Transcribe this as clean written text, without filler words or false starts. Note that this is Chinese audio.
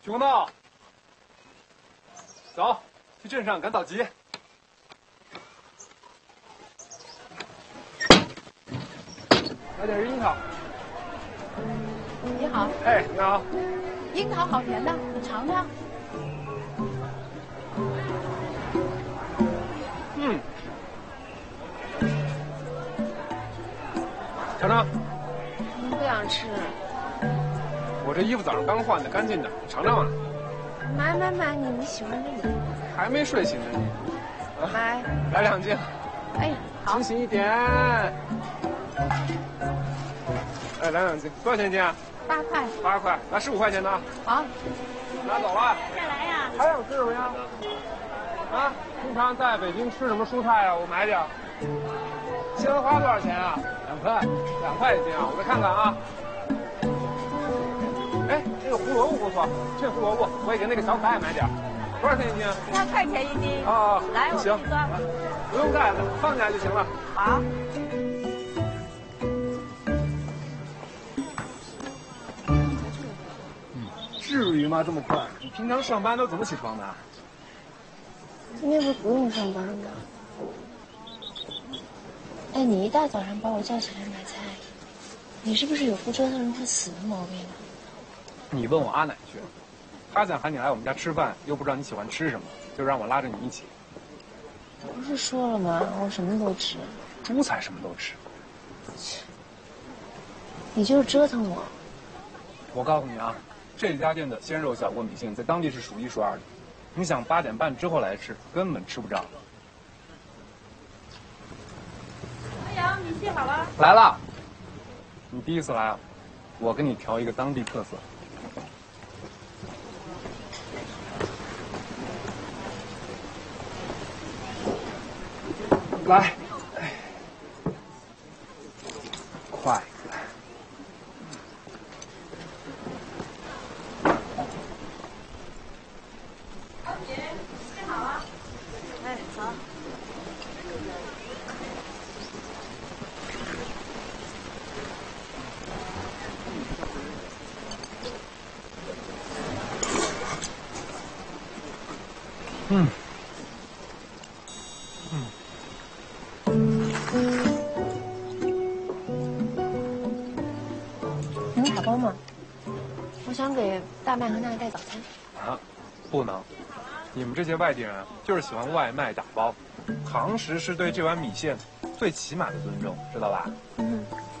许光道，走，去镇上赶早集。来点樱桃。 你好。 哎，你好。 樱桃好甜的，你尝尝。 尝尝。 不想吃。 我这衣服早上刚换的，干净的，尝尝啊。 买，你喜欢这个。 还没睡醒呢你。 买。 来2斤。 哎，好。 清醒一点。哎，来2斤，多少钱一斤啊 8块。 8块，来15块钱的。 好。 拿走了。 再来呀。 还想吃什么呀？啊，平常在北京吃什么蔬菜啊？我买点。西兰花多少钱啊？2块，2块一斤啊！我再看看啊。哎，这个胡萝卜不错，这胡萝卜我也给那个小可爱买点。多少钱一斤 ？3块钱一斤。 啊， 来，我行， 给你装。 不用盖子，放进来就行了。 好。 至于吗？这么快？你平常上班都怎么起床的？ 今天不是不用上班吗？哎，你一大早上把我叫起来买菜，你是不是有不折腾人会死的毛病啊？ 你问我阿奶去了，她想喊你来我们家吃饭，又不知道你喜欢吃什么，就让我拉着你一起。 不是说了吗？我什么都吃。 猪才什么都吃。 你就是折腾我。 我告诉你啊，这家店的鲜肉小锅米线在当地是数1数2的。你想8点半之后来吃，根本吃不着。 阿阳，米线好了。 来了。你第一次来啊，我给你调一个当地特色。来，快。 小姐，切好了。哎，好。 能打包吗？我想给大麦和娜带早餐。 啊，不能。你们这些外地人就是喜欢外卖打包，堂食是对这碗米线最起码的尊重，知道吧？